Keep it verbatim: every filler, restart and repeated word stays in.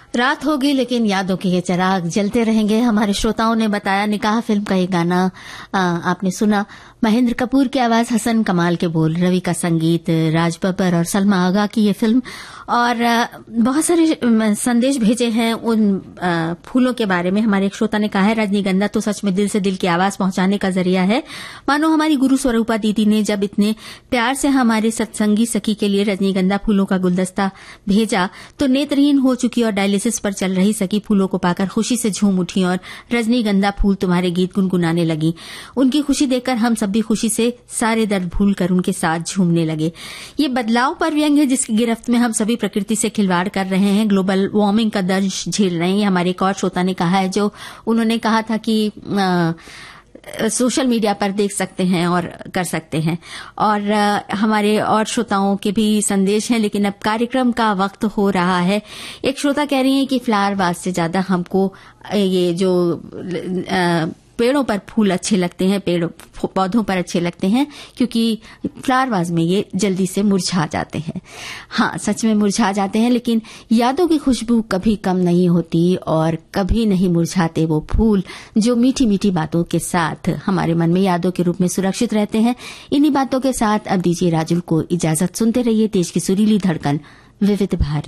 रात होगी लेकिन यादों के ये चिराग जलते रहेंगे। हमारे श्रोताओं ने बताया, निकाह फिल्म का ये गाना आ, आपने सुना। महेंद्र कपूर की आवाज, हसन कमाल के बोल, रवि का संगीत, राज बब्बर और सलमा आगा की ये फिल्म। और आ, बहुत सारे संदेश भेजे हैं उन आ, फूलों के बारे में। हमारे एक श्रोता ने कहा है, रजनीगंधा तो सच में दिल से दिल की आवाज पहुंचाने का जरिया है। मानो हमारी गुरु स्वरूपा दीदी ने जब इतने प्यार से हमारे सत्संगी सखी के लिए रजनीगंधा फूलों का गुलदस्ता भेजा तो नेत्रहीन हो चुकी और डायलिसिस पर चल रही सखी फूलों को पाकर खुशी से झूम उठी और रजनीगंधा फूल तुम्हारे गीत गुनगुनाने लगी। उनकी खुशी देखकर हम सब भी खुशी से सारे दर्द भूलकर उनके साथ झूमने लगे। ये बदलाव पर व्यंग है जिसकी गिरफ्त में हम सभी प्रकृति से खिलवाड़ कर रहे हैं, ग्लोबल वार्मिंग का दर्द झेल रहे हैं। ये हमारे एक और श्रोता ने कहा है, जो उन्होंने कहा था कि आ, सोशल मीडिया पर देख सकते हैं और कर सकते हैं। और आ, हमारे और श्रोताओं के भी संदेश हैं, लेकिन अब कार्यक्रम का वक्त हो रहा है। एक श्रोता कह रही हैं कि फ्लावर वाज से ज्यादा हमको ये जो आ, पेड़ों पर फूल अच्छे लगते हैं, पेड़ पौधों पर अच्छे लगते हैं, क्योंकि फ्लावर वाज में ये जल्दी से मुरझा जाते हैं। हाँ, सच में मुरझा जाते हैं, लेकिन यादों की खुशबू कभी कम नहीं होती और कभी नहीं मुरझाते वो फूल जो मीठी मीठी बातों के साथ हमारे मन में यादों के रूप में सुरक्षित रहते हैं। इन्हीं बातों के साथ अब दीजिए राजुल को इजाजत। सुनते रहिए देश की सुरीली धड़कन विविध भारती।